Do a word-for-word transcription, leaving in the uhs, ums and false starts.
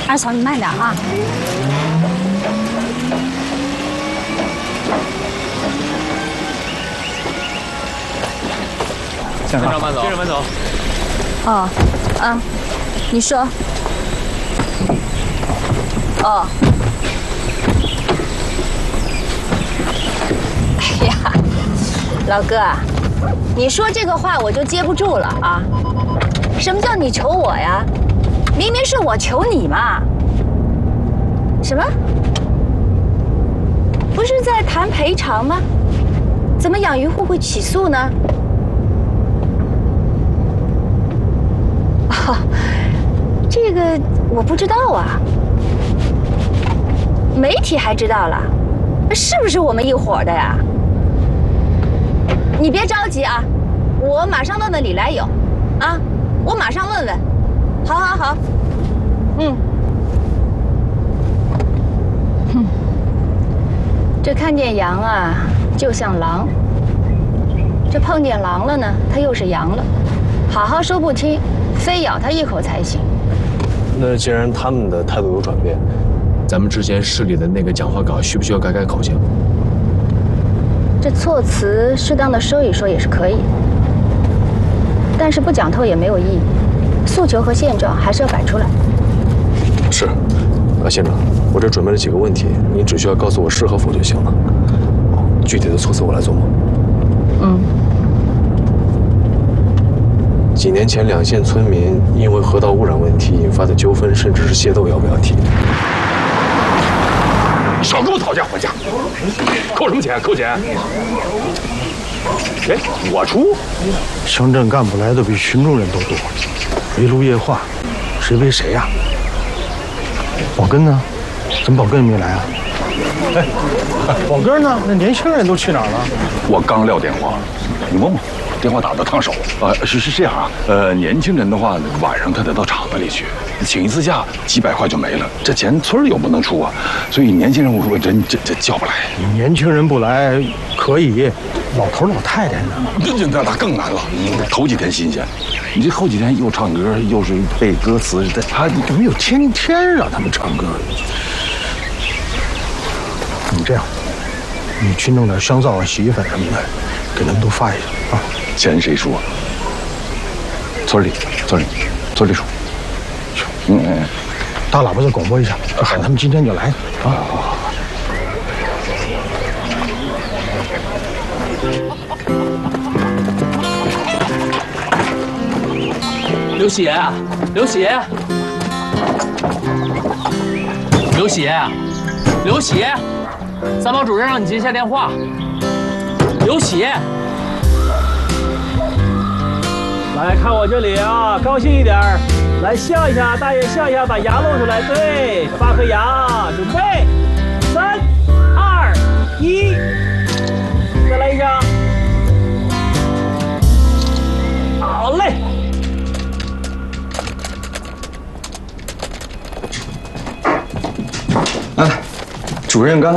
二嫂，你慢点啊。 先生慢走，先生慢走。 哦，嗯，你说。哦。哎呀，老哥，你说这个话我就接不住了啊！什么叫你求我呀？明明是我求你嘛！什么？不是在谈赔偿吗？怎么养鱼户会起诉呢？啊，这个我不知道啊。媒体还知道了，是不是我们一伙的呀？你别着急啊，我马上问问李来友，啊，我马上问问。好，好，好，嗯。哼，这看见羊啊，就像狼；这碰见狼了呢，它又是羊了。好好说不清，非咬它一口才行。 那既然他们的态度有转变，咱们之前市里的那个讲话稿需不需要改改口型？ 这措辞适当的说一说也是可以的，但是不讲透也没有意义。诉求和现状还是要摆出来。 是，啊，县长，我这准备了几个问题，您只需要告诉我是和否就行了。具体的措辞我来琢磨。 嗯。 几年前两县村民因为河道污染问题引发的纠纷，甚至是械斗，要不要提？ 少跟我讨价还价！扣什么钱？扣钱！哎，我出。 乡镇干部来的比群众人都多，围炉夜话，谁围谁呀？宝根呢？怎么宝根没来啊？哎，宝根呢？那年轻人都去哪儿了？ 我刚撂电话，你问问。电话打得烫手，呃，是是这样啊，呃，年轻人的话，晚上他得到厂子里去，请一次假几百块就没了，这钱村里又不能出啊，所以年轻人我我真这这叫不来。 年轻人不来可以，老头老太太呢？ 那那那更难了，头几天新鲜，你这后几天又唱歌又是背歌词，他没有天天让他们唱歌。你这样，你去弄点香皂啊、洗衣粉什么的，给他们都发一下啊。 钱谁出啊？村里，村里，村里出。嗯嗯， 大喇叭再广播一下，喊他们今天就来啊！ 刘喜，刘喜，刘喜，刘喜，三毛主任让你接下电话。刘喜。 来看我这里啊，高兴一点儿，来笑一下，大爷笑一下，把牙露出来，对，八颗牙，准备，三、二、一，再来一张，好嘞。 哎，主任刚。